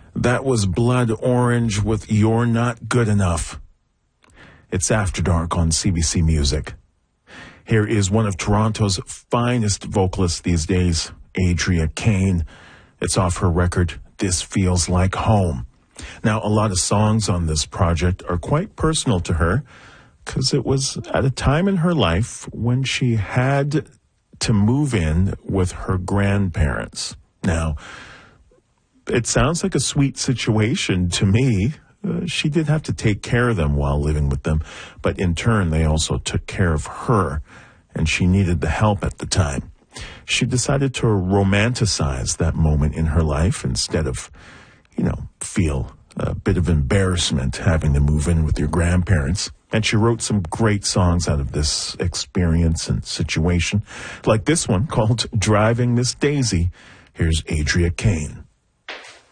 That was Blood Orange with You're Not Good Enough. It's After Dark on CBC Music. Here is one of Toronto's finest vocalists these days, Adria Kane. It's off her record, This Feels Like Home. Now, a lot of songs on this project are quite personal to her because it was at a time in her life when she had to move in with her grandparents. Now, it sounds like a sweet situation to me. She did have to take care of them while living with them, but in turn, they also took care of her, and she needed the help at the time. She decided to romanticize that moment in her life instead of, feel a bit of embarrassment having to move in with your grandparents. And she wrote some great songs out of this experience and situation, like this one called Driving Miss Daisy. Here's Adria Kane.